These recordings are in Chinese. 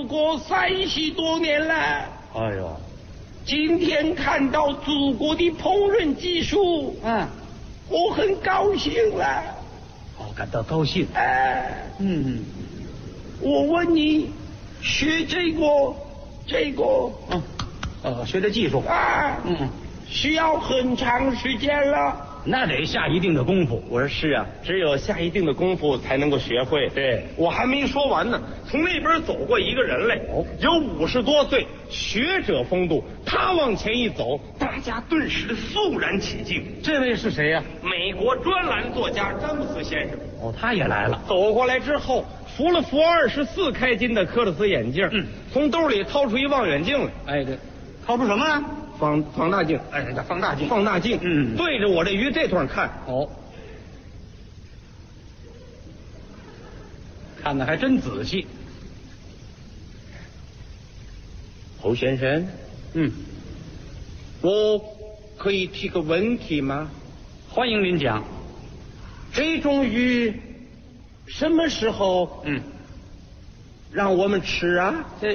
国30多年了。 哎呦， 今天看到祖国的烹饪技术，我很高兴了。 感到高兴。 我问你，学这个， 学这技术需要很长时间了。 那得下一定的功夫。 我说是啊，只有下一定的功夫才能够学会。 对， 我还没说完呢。从那边走过一个人来，有50多岁，学者风度。他往前一走，大家顿时肃然起敬。 这位是谁呀？ 美国专栏作家詹姆斯先生。 他也来了。 走过来之后，扶了扶24开金的科勒斯眼镜，从兜里掏出一望远镜来。 哎，对，掏出什么呢？ 放大镜。 哎，叫放大镜。 放大镜。对着我这鱼这段看。 看得还真仔细。 侯先生，我可以提个问题吗？ 欢迎您讲。 这种鱼什么时候让我们吃啊？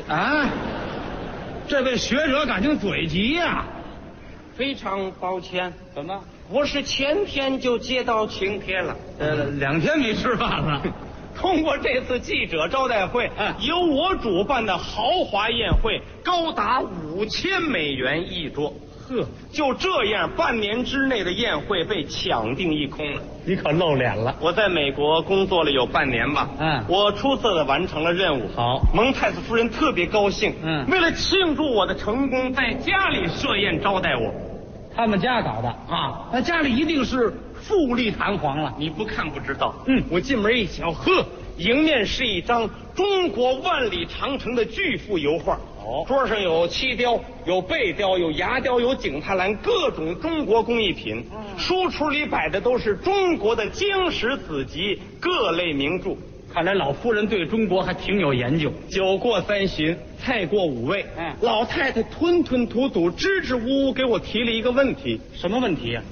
这位学者感情嘴急呀。 非常抱歉。 怎么？ 我是前天就接到请帖了 ，2天没吃饭了。 通过这次记者招待会，由我主办的豪华宴会高达5000美元一桌。就这样，半年之内的宴会被抢订一空了。 你可露脸了。 我在美国工作了有半年吧，我出色的完成了任务。 好， 蒙太斯夫人特别高兴，为了庆祝我的成功，在家里设宴招待我。 他们家搞的那家里一定是富丽堂皇了。 你不看不知道。我进门一瞧，迎面是一张中国万里长城的巨幅油画。桌上有漆雕，有贝雕，有牙雕，有景泰蓝，各种中国工艺品。书橱里摆的都是中国的经史子集，各类名著。 看来老夫人对中国还挺有研究。 酒过3巡，菜过5味，老太太吞吞吐吐、支支吾吾给我提了一个问题。 什么问题呀？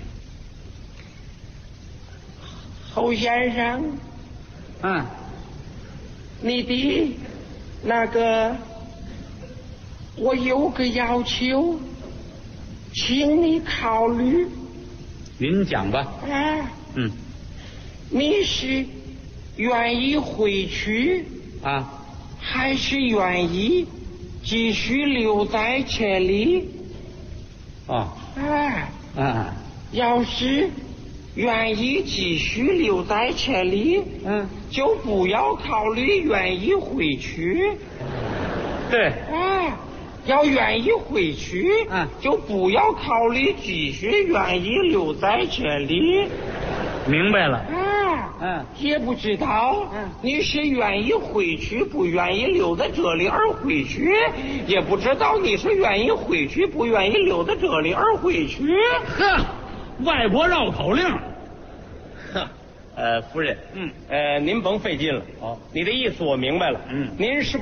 侯先生，你的那个，我有个要求，请你考虑。 您讲吧。 你是愿意回去还是愿意继续留在这里？要是愿意继续留在这里，就不要考虑愿意回去。 对。 要愿意回去，就不要考虑继续愿意留在这里。 明白了。 也不知道你是愿意回去不愿意留在这里而回去，也不知道你是愿意回去不愿意留在这里而回去。 外国绕口令。 夫人，您甭费劲了。你的意思我明白了。您是不是